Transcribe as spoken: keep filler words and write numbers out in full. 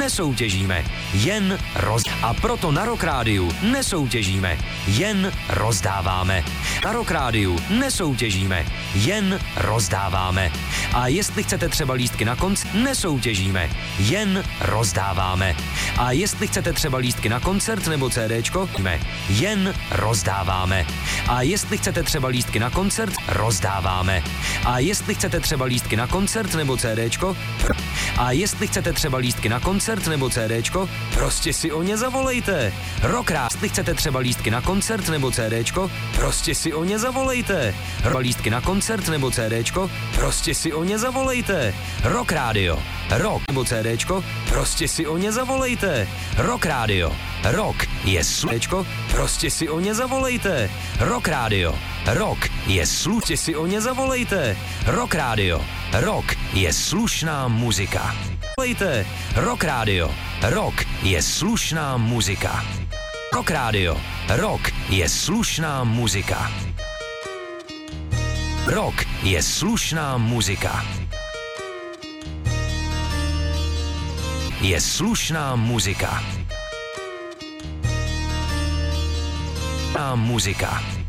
nesoutěžíme, jen roz... A proto na Rock Rádiu nesoutěžíme, jen rozdáváme. Na Rock Rádiu nesoutěžíme, jen rozdáváme. A jestli chcete třeba lístky na koncert, nesoutěžíme, jen rozdáváme. A jestli chcete třeba lístky na koncert nebo CDčko, jen rozdáváme. A jestli chcete třeba lístky na koncert, rozdáváme. A jestli chcete třeba lístky na koncert nebo CDčko, a jestli chcete třeba lístky na koncert nebo CDčko, prostě si o ně zavolejte. Rock Rádio. Jestli chcete třeba lístky na koncert nebo CDčko, prostě si o ně zavolejte. Rock lístky na koncert nebo CDčko, prostě si o ně zavolejte. Rock Rádio. Rock nebo CDčko, prostě si o ně zavolejte. Rock Rádio. Rock je slučko, prostě si o ně zavolejte. Rock Rádio. Rock je sluště si o ně zavolejte. Rock Rádio. Rock je slušná muzika. Volejte. Rock Rádio. Rock je slušná muzika. Rock Rádio. Rock je slušná muzika. Rock je slušná muzika. Je slušná muzika. Muzika.